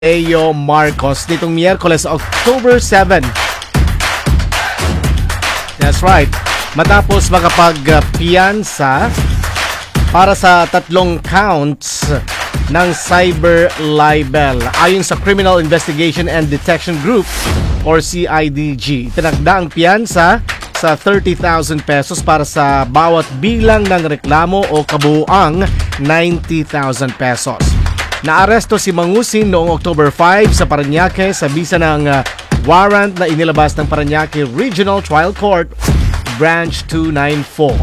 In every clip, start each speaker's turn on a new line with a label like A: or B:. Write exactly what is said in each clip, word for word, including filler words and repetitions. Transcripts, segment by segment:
A: Leo Marcos nitong Miyerkules, October seventh. That's right. Matapos makapagpiyansa para sa tatlong counts ng cyber libel. Ayon sa Criminal Investigation and Detection Group or C I D G, tinakda ang piyansa sa thirty thousand pesos para sa bawat bilang ng reklamo o kabuuang ninety thousand pesos. Naaresto si Mangusin noong October five sa Parañaque sa bisa ng uh, warrant na inilabas ng Parañaque Regional Trial Court, Branch two ninety-four.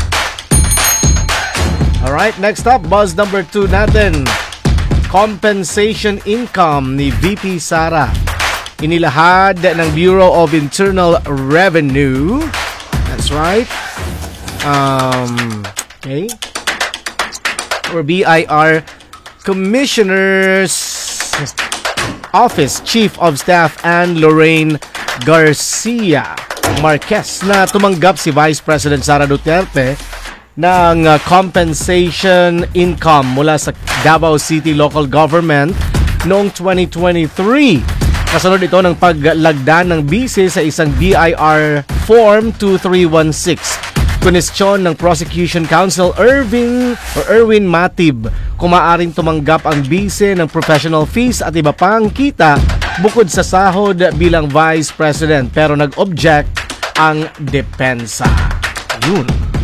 A: Alright, next up, buzz number two natin. Compensation income ni V P Sara. Inilahad ng Bureau of Internal Revenue. That's right. Um, okay. Or B I R Commissioner's Office Chief of Staff and Lorraine Garcia Marquez na tumanggap si Vice President Sara Duterte ng uh, compensation income mula sa Davao City Local Government noong twenty twenty-three. Kasunod ito ng paglagda ng bise sa isang B I R Form two three one six. Kunestyon ng Prosecution Counsel Irving or Erwin Matib kung maaaring tumanggap ang bise ng professional fees at iba pang kita bukod sa sahod bilang Vice President, pero nag-object ang depensa. Yun.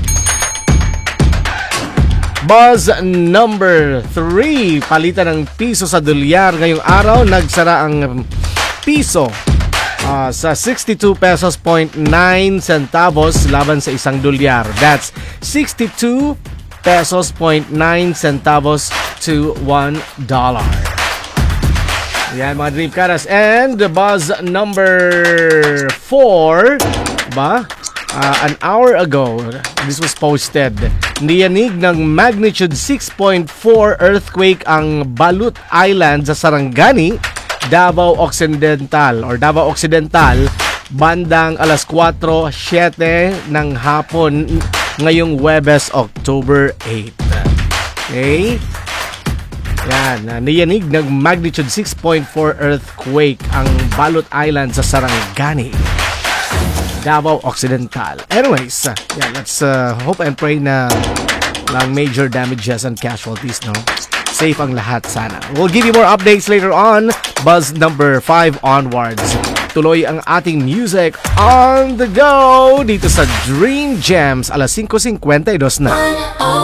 A: Buzz number three. Palitan ng piso sa dolyar ngayong araw. Nagsara ang piso Uh, sa sixty-two pesos point nine centavos laban sa isang dolyar. That's sixty-two pesos point nine centavos to one dollar. Yan mga Dream Caras. And the buzz number four ba? Uh, an hour ago, this was posted. Niyanig ng magnitude six point four earthquake ang Balut Island sa Sarangani, Davao Occidental or Davao Occidental bandang alas kwatro siyete ng hapon ngayong Huwebes, October eighth. Okay? Yan, niyanig ng magnitude six point four earthquake ang Balut Island sa Sarangani, Davao Occidental. Anyways, yeah, let's uh, hope and pray na lang major damages and casualties, no? Safe ang lahat sana. We'll give you more updates later on. Buzz number five onwards. Tuloy ang ating music on the go dito sa Dream Gems. alas five fifty-two na.